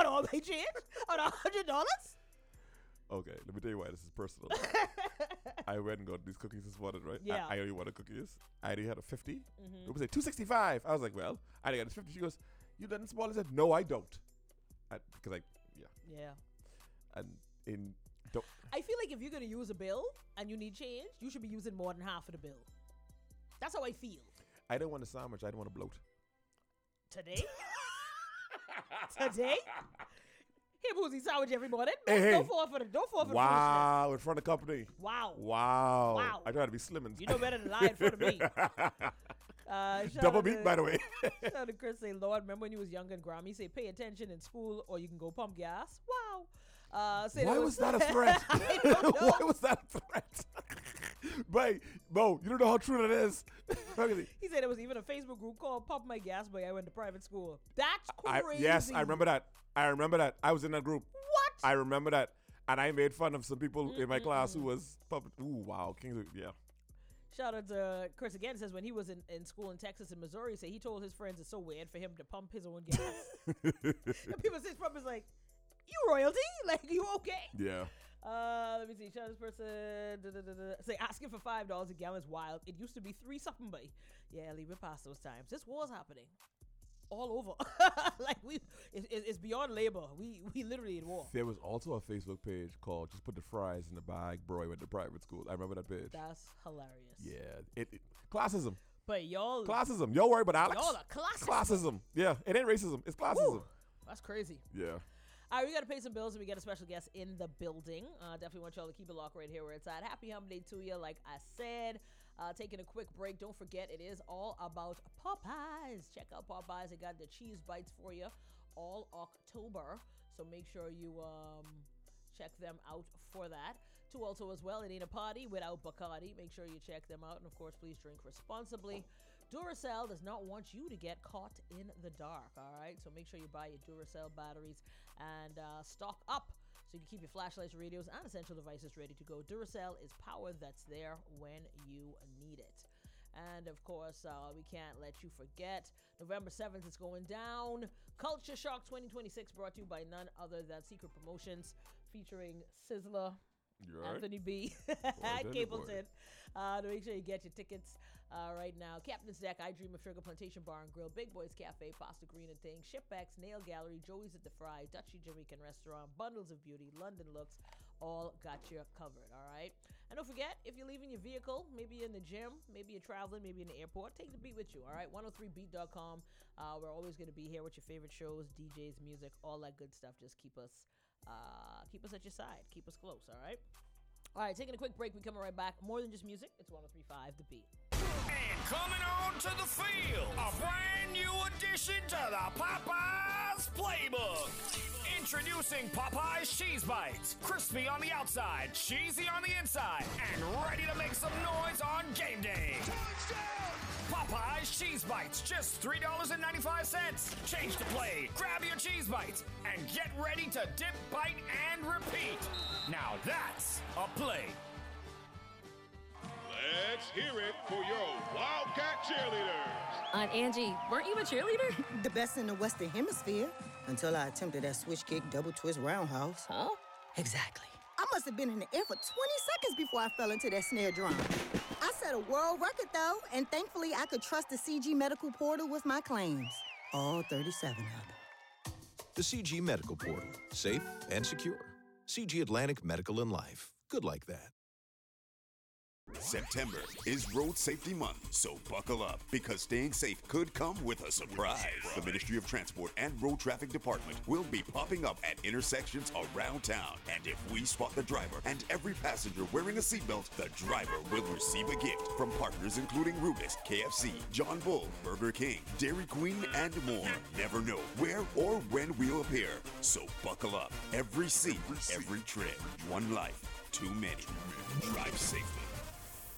want all my change on $100? Okay, let me tell you why this is personal. I went and got these cookies this morning, right? Yeah. I only wanted cookies. I already had a 50. It was like $2.65. I was like, well, I already got this 50. She goes, you done small? I said, no, I don't. Because Yeah. And I feel like if you're going to use a bill and you need change, you should be using more than half of the bill. That's how I feel. I don't want a sandwich. I don't want to bloat. Today? Today? Hey, Boozy sandwich every morning. Hey. Don't fall for the Wow, in front of company. Wow. Wow. I try to be slim and You know better than lie in front of me. double meat, by the way. Shout out to Chris say, Lord, remember when you was young and Grammy say, pay attention in school or you can go pump gas? Wow. Why was that a threat? I don't know. Why was that a threat? But, Mo, you don't know how true that is. He said there was even a Facebook group called Pump My Gas, but I went to private school. That's crazy. Yes, I remember that. I was in that group. What? I remember that. And I made fun of some people in my class who was pumping. Ooh, wow. Yeah. Shout out to Chris again. Says when he was in school in Texas and Missouri, he told his friends it's so weird for him to pump his own gas. And people say his pump is like, you royalty? Like, you okay? Yeah. Let me see. Shout out this person. Say asking for $5 a gallon is wild. It used to be 3 something, but yeah, leave it past those times. This war's happening all over. Like it's beyond labor. We literally in war. There was also a Facebook page called "Just Put the Fries in the Bag, Bro." I went to private school. I remember that page. That's hilarious. Yeah, classism. But y'all, Classism. Y'all worry about Alex. y'all are classism. Classism. Yeah, it ain't racism. It's classism. Woo, that's crazy. Yeah. All right, we got to pay some bills and we got a special guest in the building. Definitely want y'all to keep it locked right here where it's at. Happy Hump Day to you, like I said. Taking a quick break. Don't forget, it is all about Popeyes. Check out Popeyes. They got the cheese bites for you all October. So make sure you check them out for that. To also as well, it ain't a party without Bacardi. Make sure you check them out. And of course, please drink responsibly. Duracell does not want you to get caught in the dark, all right? So make sure you buy your Duracell batteries and stock up so you can keep your flashlights, radios, and essential devices ready to go. Duracell is power that's there when you need it. And of course, we can't let you forget, November 7th is going down. Culture Shock 2026 brought to you by none other than Secret Promotions featuring Sizzler, Anthony B, Capleton. To make sure you get your tickets right now. Captain's Deck, I Dream of Sugar, Plantation Bar and Grill, Big Boys Cafe, Pasta Green and Things, Shipbacks, Nail Gallery, Joey's at the Fry, Dutchy Jamaican Restaurant, Bundles of Beauty, London Looks, all got you covered, all right? And don't forget, if you're leaving your vehicle, maybe you're in the gym, maybe you're traveling, maybe in the airport, take the beat with you, all right? 103beat.com. We're always going to be here with your favorite shows, DJs, music, all that good stuff. Just keep us at your side. Keep us close, all right? All right, taking a quick break. We coming right back. More than just music. It's 103.5 The Beat. And coming on to the field, a brand new addition to the Popeyes Playbook. Introducing Popeyes Cheese Bites. Crispy on the outside, cheesy on the inside, and ready to make some noise on game day. Touchdown! Popeyes Cheese Bites, just $3.95. Change the play, grab your cheese bites, and get ready to dip, bite, and repeat. Now that's a play. Let's hear it for your Wildcat cheerleaders. Aunt Angie, weren't you a cheerleader? The best in the Western Hemisphere. Until I attempted that switch kick, double twist roundhouse. Huh? Exactly. I must have been in the air for 20 seconds before I fell into that snare drum. I set a world record, though, and thankfully I could trust the CG Medical Portal with my claims. All 37 of them. The CG Medical Portal. Safe and secure. CG Atlantic Medical and Life. Good like that. September is Road Safety Month, so buckle up because staying safe could come with a surprise. The Ministry of Transport and Road Traffic Department will be popping up at intersections around town. And if we spot the driver and every passenger wearing a seatbelt, the driver will receive a gift from partners including Rubis, KFC, John Bull, Burger King, Dairy Queen, and more. Never know where or when we'll appear, so buckle up. Every seat, every trip. One life, too many. Drive safely.